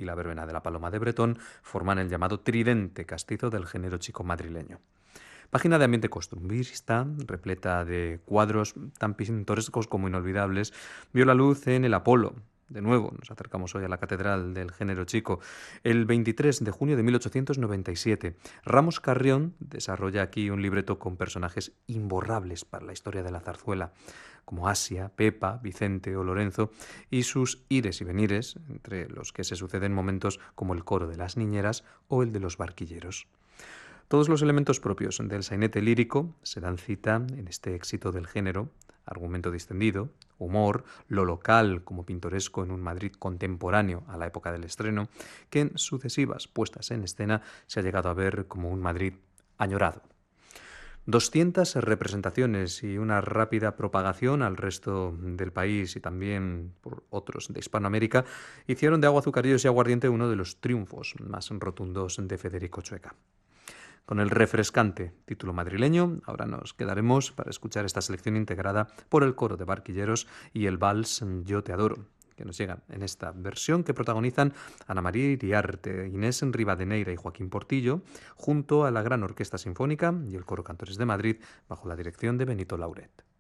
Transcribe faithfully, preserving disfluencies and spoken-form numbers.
y la verbena de la Paloma de Bretón forman el llamado tridente castizo del género chico madrileño. Página de ambiente costumbrista, repleta de cuadros tan pintorescos como inolvidables, vio la luz en el Apolo. De nuevo, nos acercamos hoy a la catedral del género chico. El veintitrés de junio de mil ochocientos noventa y siete, Ramos Carrión desarrolla aquí un libreto con personajes imborrables para la historia de la zarzuela, como Asia, Pepa, Vicente o Lorenzo, y sus ires y venires, entre los que se suceden momentos como el coro de las niñeras o el de los barquilleros. Todos los elementos propios del sainete lírico se dan cita en este éxito del género: argumento distendido, humor, lo local como pintoresco en un Madrid contemporáneo a la época del estreno, que en sucesivas puestas en escena se ha llegado a ver como un Madrid añorado. doscientas representaciones y una rápida propagación al resto del país y también por otros de Hispanoamérica hicieron de Agua, Azucarillos y Aguardiente uno de los triunfos más rotundos de Federico Chueca. Con el refrescante título madrileño, ahora nos quedaremos para escuchar esta selección integrada por el coro de barquilleros y el vals Yo te adoro, que nos llegan en esta versión que protagonizan Ana María Iriarte, Inés Rivadeneira y Joaquín Portillo, junto a la Gran Orquesta Sinfónica y el Coro Cantores de Madrid, bajo la dirección de Benito Lauret.